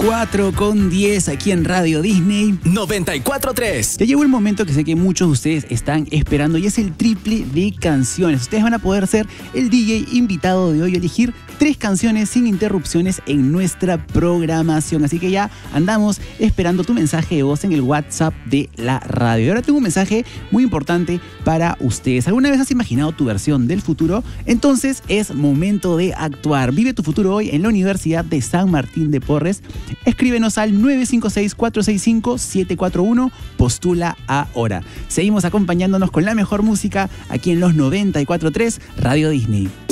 4:10 aquí en Radio Disney 94.3. Ya llegó el momento que sé que muchos de ustedes están esperando y es el triple de canciones. Ustedes van a poder ser el DJ invitado de hoy y elegir 3 canciones sin interrupciones en nuestra programación. Así que ya andamos esperando tu mensaje de voz en el WhatsApp de la radio. Y ahora tengo un mensaje muy importante para ustedes. ¿Alguna vez has imaginado tu versión del futuro? Entonces es momento de actuar. Vive tu futuro hoy en la Universidad de San Martín de Porres. Escríbenos al 956-465-741. Postula ahora. Seguimos acompañándonos con la mejor música aquí en los 94.3 Radio Disney.